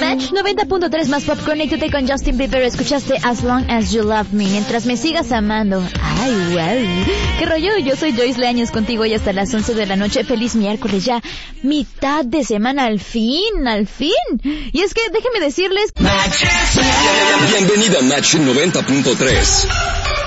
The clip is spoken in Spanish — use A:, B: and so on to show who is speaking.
A: Match 90.3 más Pop. Conéctate con Justin Bieber. Escuchaste As Long As You Love Me. Mientras me sigas amando. Ay, wow. ¿Qué rollo? Yo soy Joyce Leaños contigo y hasta las 11 de la noche. Feliz miércoles ya. Mitad de semana al fin, al fin. Y es que déjenme decirles...
B: Bienvenida a Match 90.3.